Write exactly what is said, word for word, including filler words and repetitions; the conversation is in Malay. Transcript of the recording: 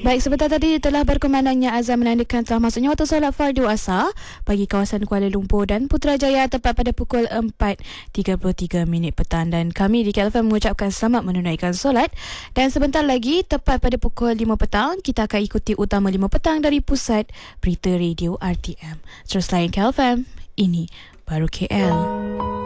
Baik, sebentar tadi telah berkumandangnya azan menandakan telah masuknya waktu solat fardu asar bagi kawasan Kuala Lumpur dan Putrajaya tepat pada pukul empat tiga puluh tiga minit petang, dan kami di K L F M mengucapkan selamat menunaikan solat. Dan sebentar lagi tepat pada pukul lima petang kita akan ikuti utama lima petang dari Pusat Berita Radio R T M. Terus layan K L F M, ini baru K L.